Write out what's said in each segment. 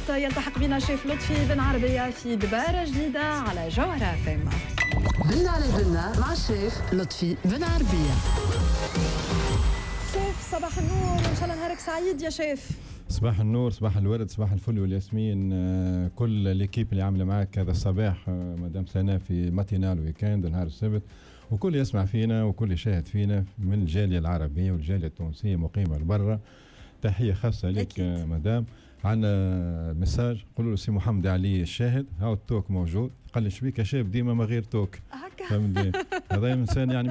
السبت يلتحق بنا شيف لطفي بن عربية في دبارة جديدة على جوهرة فيما. بنا على بنا مع الشيف لطفي بن عربية. شيف صباح النور وإن شاء الله نهارك سعيد يا شيف. صباح النور، صباح الورد، صباح الفل والياسمين. كل الكيب اللي عامله معك هذا الصباح، مدام سناء في ماتينال ويكاند نهار السبت، وكل يسمع فينا وكل يشاهد فينا من الجاليه العربيه والجاليه التونسيه مقيمه لبرا. تحيه خاصه لك مدام. عندنا مساج قولوا له سي محمد علي الشاهد، هاو التوك موجود، قال لي شبيك يا شاب ديما ما غير توك هكا. هذا انسان يعني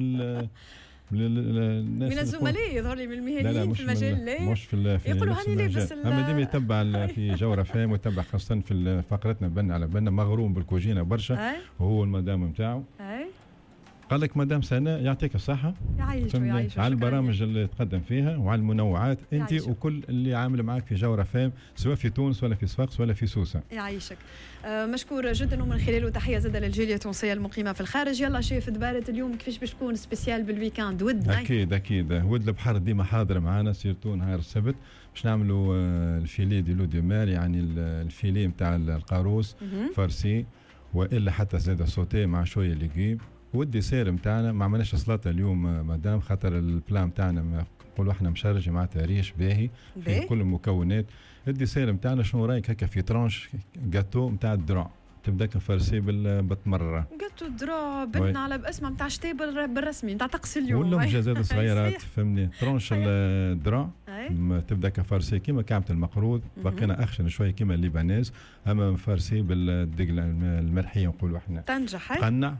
من الزملاء يظهر لي من المهنيين في المجال. لا مش في يقولوا هاني لابس اما ديما يتبع في جوهرة فام ويتبع خاصة في فقرتنا بنا على بنا، مغروم بالكوجينه برشا وهو المدام نتاعو. قال لك مدام سناء يعطيك الصحة، يعيشوا على البرامج اللي تقدم فيها وعلى المنوعات انت وكل اللي عامل معك في جوهرة فام، سواء في تونس ولا في صفاقس ولا في سوسة. يعيشك. مشكور جدا، ومن خلاله تحية زادة للجالية التونسية المقيمة في الخارج. يلا شيف دبارة اليوم كيفاش باش تكون سبيسيال بالويكاند؟ ودنا اكيد ود البحر ديما حاضر معنا، سيرتو نهار السبت باش نعملوا الفيلي دي لو دي مار، يعني الفيلي نتاع القاروس فارسي، والا حتى زاد سوتيه مع شويه ليغيم. والديسير نتاعنا ما عملناش سلطه اليوم مدام، خاطر البلان نتاعنا نقولوا احنا مشرج مع تاريخ باهي في كل المكونات. الديسير نتاعنا شنو رايك هكا في ترانش جاتو نتاع الدرع، تبدا كفرسي بالتمرره. جاتو الدرع بننا على باسمه نتاع شتي بالرسمي نتاع طقس اليوم، ولا مجازات صغيرات فهمني. ترانش الدرع تبدا كفرسي كيما كعبه المقروض، بقينا اخشن شويه كيما الليبانيز، اما فرسي بالدقله الملحيه نقولوا احنا تنجح قنع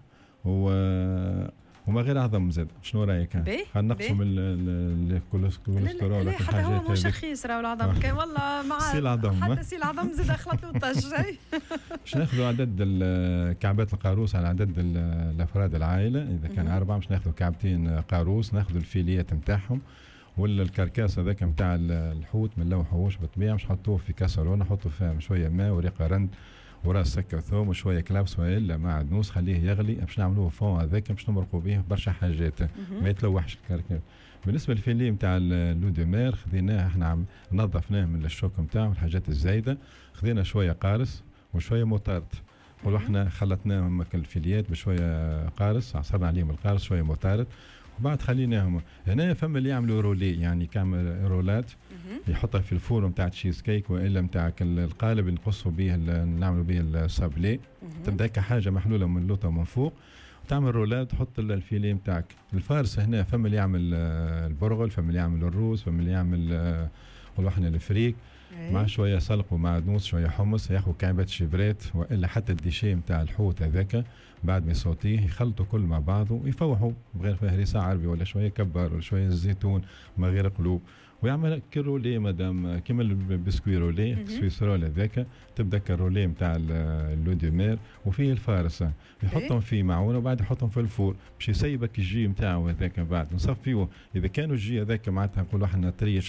وما غير عظم زاد. شنو رايك؟ خلينا نقصوا من الكوليسترول. لا حتى هو مش رخيص راهو العظم كان والله مع سي العظم، حتى سي العظم زاد خلطوا طج. باش ناخذوا عدد كعبات القاروس على عدد الافراد العائله، اذا كان 4 باش ناخذوا كعبتين قاروس، ناخذوا الفيليات نتاعهم ولا الكركاس هذاك نتاع الحوت من لو حوش بالطبيعه، مش نحطوه في كاسرونه، نحطوا فيها شويه ماء وريقه رند وراس سكر وثوم وشويه كلابس والا مع دنوس، خليه يغلي باش نعملوه فون هذاك باش نمرقوا به برشا حاجات ما يتلوحش الكركاس. بالنسبه للفيلي نتاع اللو دو مير خذيناه احنا نظفناه من الشوك نتاعو الحاجات الزايده، خذينا شويه قارص وشويه موتارد، نقولوا احنا خلطناهم الفيليات بشويه قارص، عصرنا عليهم القارص شويه موتارد، وبعد خليناهم. هنا فما اللي يعملوا رولي، يعني كامل رولات يحطها في الفور نتاع تشيز كيك والا نتاع القالب اللي نقصوا به نعملوا به السابلي، تبدا حاجه محلوله من اللوطه من فوق، تعمل رولات تحط الفيلي نتاعك. الفارس هنا فما اللي يعمل البرغل، فما اللي يعمل الروس، فما اللي يعمل قولوا احنا الفريك مع شويه سلق ومع دنوس شويه حمص، ياخذوا كعبات شيفريت والا حتى الديشي نتاع الحوت هذاك بعد ما يصوتيه يخلطوا كل مع بعضه ويفوحوا بغير فيها هريسه عربي ولا شويه كبار ولا شويه زيتون ما غير قلوب، ويعمل كرولي مدام كيما البسكوي رولي سويس رول هذاك، تبدا كرولي نتاع اللو دي مير وفيه الفارس يحطهم في معونه وبعد يحطهم في الفور باش يسيبك الجي نتاعو هذاك. بعد نصفيوه اذا كانوا الجي هذاك معناتها نقولوا احنا طري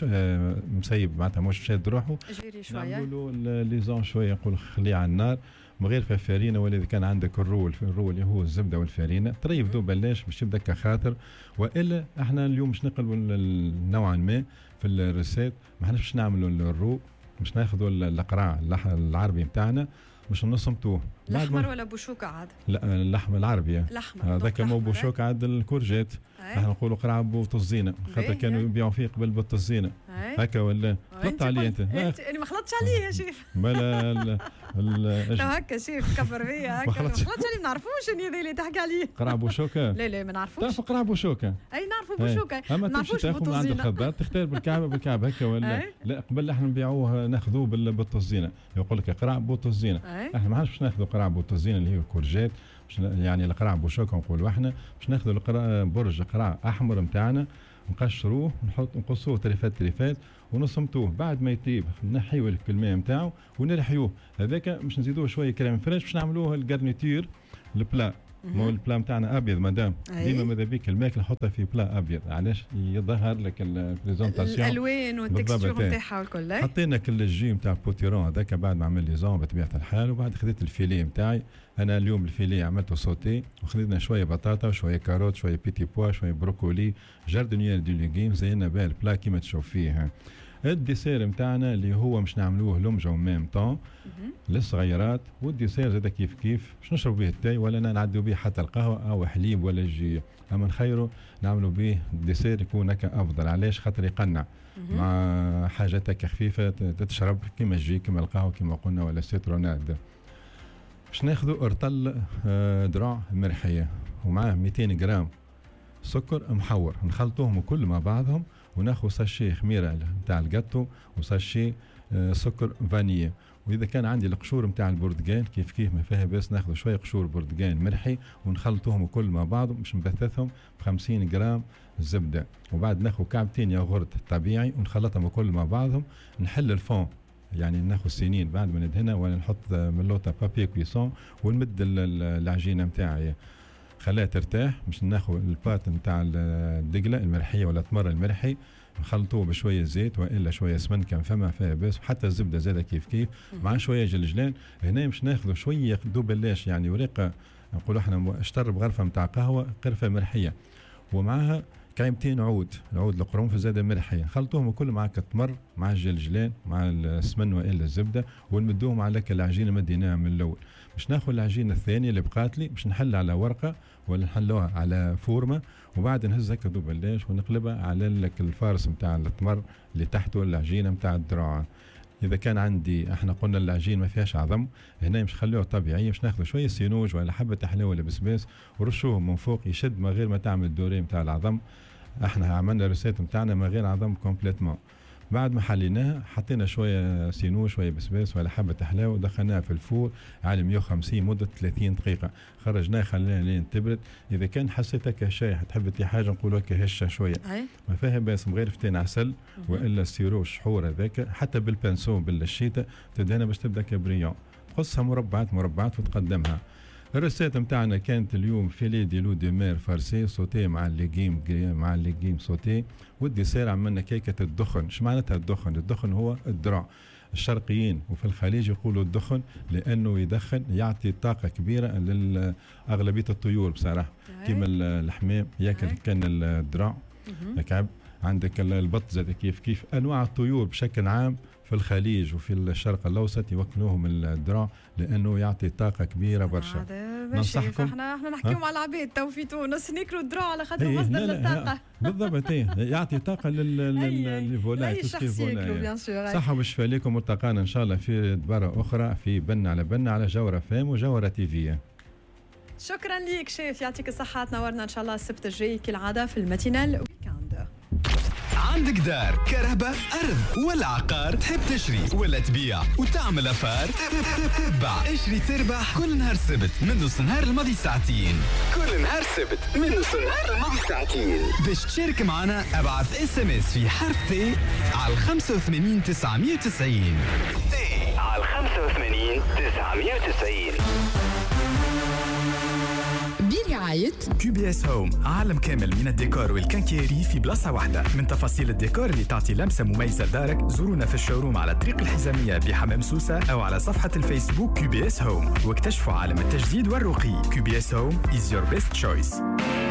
مسيب معناتها مش شاد روحه، نعملوا له ليزون شويه نقول خليه على النار من غير فيها فارينه، ولا اذا كان عندك الرول اللي هو الزبده والفارينه طريف ذو بلاش باش يبدا كخاطر. والا احنا اليوم باش نقلبوا نوعا ما في الريسيت، ما احناش باش نعملوا الرو، باش ناخذوا القراع العربي نتاعنا باش نصمتوه. الاحمر ولا بوشوكه عاد؟ لا اللحم العربي هذاك مو بوشوكه عاد الكورجيت، احنا نقولوا قراع بوطزينه خاطر كانوا يبيعوا فيه قبل بالطزينه هكا. ولا خلطت عليه انت؟ انا ما خلطتش عليه يا شيف. بلا تو هكا شيف كفر فيا هكا ما خلطتش عليه، ما نعرفوش اني هذا اللي تحكي عليه. قراع بوشوكه؟ لا ما نعرفوش. تعرف قراع بوشوكه؟ اي نعرفوا بوشوكه، ما نعرفوش تاخذ عند الخضار تختار بالكعبه هكا ولا لا. قبل احنا نبيعوه ناخذوه بالطزينه، يقول لك قراع بوطزينه، احنا ما عادش باش ناخذوا قراع بوطزينه اللي هي الكورجيت، يعني القراع بوشوكه نقولوا احنا باش ناخذوا برج قراع احمر نتاعنا نقشروه نقصوه تريفات ونصمتوه. بعد ما يطيب نحيو الماء نتاعو ونرحيوه، هذاك باش نزيدوه شويه كريم فريش باش نعملوه الجارنيتير البلا. مو البلا نتاعنا ابيض مدام، ديما ماذا بيك الماكله نحطها في بلا ابيض، علاش يظهر لك البريزونطاسيون الالوان والتكستور نتاعها والكل. حطينا كل الجي نتاع البوتيرون هذاك بعد ما عمل لي زون بطبيعه الحال، وبعد خذيت الفيلي نتاعي. انا اليوم الفيلي عملته صوتي، وخذينا شويه بطاطا وشويه كاروت شويه بيتي بوا شويه بروكولي جاردونيير دي ليغيم، زينا بها البلا كيما تشوف فيه. الديسير متاعنا اللي هو مش نعملوه لمجة وميم طون للصغيرات، والديسير زاد كيف كيف مش نشرب به التاي ولا نعدوا به حتى القهوة أو حليب ولا الجي، أما نخيره نعملوا به الديسير يكون هكا أفضل. علاش؟ خاطر يقنع مع حاجاتك خفيفة تتشرب كيما الجي كيما القهوة كيما قلنا ولا السيتروناد. باش ناخذوا ارطل ذراع مرحية ومعاه 200 جرام سكر محور، نخلطوهم كل مع بعضهم وناخذ ساشي خميرة نتاع الجاتو وساشي سكر فانية. واذا كان عندي القشور نتاع البرتقال كيف كيف ما فيها بس ناخذ شويه قشور برتقال مرحي ونخلطوهم كل مع بعض باش نبثثهم ب 50 جرام زبده، وبعد ناخذ كعبتين ياغورت طبيعي ونخلطهم كل مع بعضهم. نحل الفون يعني ناخذ سنين بعد ما ندهنها ولا نحط ملوطه بابي كويسون ونمد العجينه نتاعي خلاها ترتاح. باش ناخذ البات نتاع الدقله المرحيه ولا التمر المرحي نخلطوه بشويه زيت والا شويه سمن كان فما فيها بس، وحتى الزبده زاده كيف كيف مع شويه جلجلان. هنا باش ناخذ شويه دوبلاش يعني ورقه نقولوا احنا اشتر بغرفه نتاع قهوه قرفه مرحيه ومعها كعيبتين عود القرنفل زاده مرحيه، نخلطوهم كل مع التمر مع الجلجلان مع السمن والا الزبده ونمدوهم على العجينه مديناها من الاول. باش ناخذ العجينه الثانيه اللي بقات لي باش نحل على ورقه ولا نحلوها على فورمه وبعد نهز هكا دوبلاش ونقلبها على الفارس نتاع التمر اللي تحته العجينه نتاع الذراع. اذا كان عندي احنا قلنا العجين ما فيهاش عظم، هنا مش نخلوها طبيعيه، مش ناخذ شويه سينوج ولا حبه حلاوه ولا بسباس ورشوهم من فوق يشد من غير ما تعمل الدوري نتاع العظم. احنا عملنا الريسيت نتاعنا من غير عظم كومبليتمون. بعد ما حليناها حطينا شويه سينوج شويه بسباس ولا حبه حلاوه ودخلناها في الفور على 150 مده 30 دقيقه، خرجناها خلينا لين تبرد. اذا كان حسيتها كشاي تحب تي حاجه نقولوا لك هشه شويه ما فيها باس من غير فتين عسل والا السيرو الشحور هذاك حتى بالبانسو بالشيته تدهنها باش تبدا كبريون، قصها مربعات وتقدمها. الريسيت نتاعنا كانت اليوم فيلي دي لو دي مير فارسي سوتي مع الليجيم سوتي، والديسير عملنا كيكه الدخن. ايش معناتها الدخن؟ الدخن هو الذراع. الشرقيين وفي الخليج يقولوا الدخن لانه يدخن يعطي طاقه كبيره لاغلبيه الطيور بصراحه كيما الحمام ياكل كان الذراع كعب. عندك البط زاد كيف انواع الطيور بشكل عام في الخليج وفي الشرق الاوسط يوكلوهم الذراع لانه يعطي طاقه كبيره برشا. ننصحكم احنا نحكيو مع العباد تو في تونس ناكلوا الذراع على خاطر مصدر للطاقه. بالضبط يعطي طاقه للفولاي صحه والشفاء لكم. والتقانا ان شاء الله في دبره اخرى في بن على بن على جوهره فام وجوهره تيفيه. شكرا ليك شيف، يعطيك الصحه. تنورنا ان شاء الله السبت الجاي كالعاده في الماتينال ويكاند. عندك دار كهرباء أرض ولا عقار تحب تشري ولا تبيع وتعمل أفار؟ تبع اشري تربح كل نهار سبت من نص نهار الماضي ساعتين. كل نهار سبت من نص نهار الماضي ساعتين. باش تشارك معنا ابعث SMS في حرف تي على 85 990 تي على 85 990 برعاية QBS هوم، عالم كامل من الديكور والكنكيري في بلاصة واحدة. من تفاصيل الديكور اللي تعطي لمسة مميزة لدارك زورونا في الشوروم على الطريق الحزامية بحمام سوسة أو على صفحة الفيسبوك QBS هوم واكتشفوا عالم التجديد والرقي. QBS هوم is your best choice.